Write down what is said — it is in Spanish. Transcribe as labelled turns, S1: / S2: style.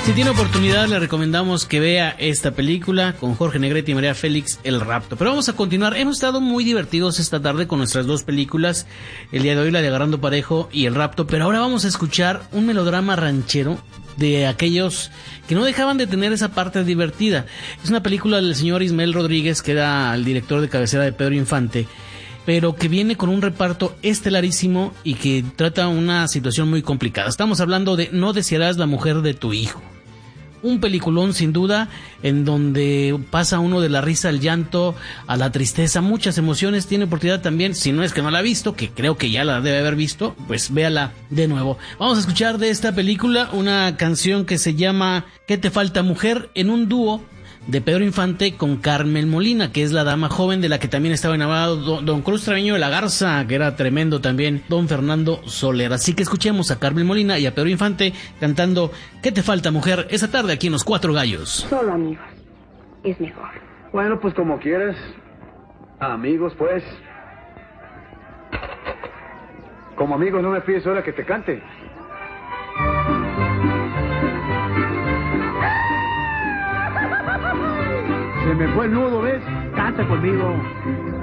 S1: Si tiene oportunidad, le recomendamos que vea esta película con Jorge Negrete y María Félix, El Rapto. Pero vamos a continuar. Hemos estado muy divertidos esta tarde con nuestras dos películas, el día de hoy la de Agarrando Parejo y El Rapto, pero ahora vamos a escuchar un melodrama ranchero de aquellos que no dejaban de tener esa parte divertida. Es una película del señor Ismael Rodríguez, que era el director de cabecera de Pedro Infante, pero que viene con un reparto estelarísimo y que trata una situación muy complicada. Estamos hablando de No desearás la mujer de tu hijo. Un peliculón sin duda, en donde pasa uno de la risa al llanto, a la tristeza, muchas emociones. Tiene oportunidad también, si no es que no la ha visto, que creo que ya la debe haber visto, pues véala de nuevo. Vamos a escuchar de esta película una canción que se llama ¿Qué te falta, mujer?, en un dúo de Pedro Infante con Carmen Molina, que es la dama joven de la que también estaba enamorado don Cruz Treviño de la Garza, que era tremendo también, don Fernando Soler. Así que escuchemos a Carmen Molina y a Pedro Infante cantando ¿Qué te falta, mujer?, esa tarde aquí en Los Cuatro Gallos.
S2: Solo amigos, es mejor.
S3: Bueno, pues como quieras. Amigos, pues. Como amigos no me pides ahora que te cante. Se me fue el nudo, ¿ves? Canta conmigo.